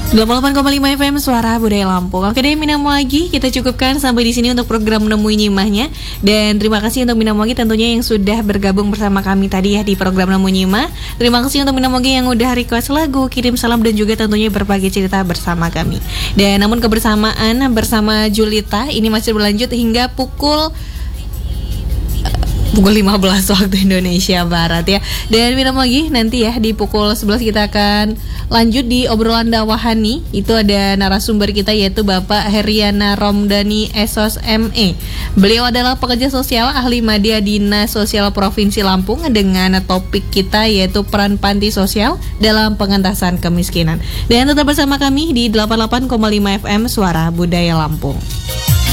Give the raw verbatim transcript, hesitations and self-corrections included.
delapan puluh delapan koma lima F M Suara Budaya Lampung. Oke deh Minamo Agi, kita cukupkan sampai di sini untuk program Menemui Nyimahnya. Dan terima kasih untuk Minamo Agi tentunya yang sudah bergabung bersama kami tadi ya di program Menemui Nyimah. Terima kasih untuk Minamo Agi yang udah request lagu, kirim salam dan juga tentunya berbagi cerita bersama kami. Dan namun kebersamaan bersama Julita ini masih berlanjut hingga pukul pukul lima belas waktu Indonesia Barat ya. Dan minum lagi nanti ya di pukul sebelas kita akan lanjut di obrolan dakwahani. Itu ada narasumber kita yaitu Bapak Heriana Romdani S O S M E. Beliau adalah pekerja sosial ahli Madya Dinas Sosial Provinsi Lampung dengan topik kita yaitu peran panti sosial dalam pengentasan kemiskinan. Dan tetap bersama kami di delapan puluh delapan koma lima F M Suara Budaya Lampung.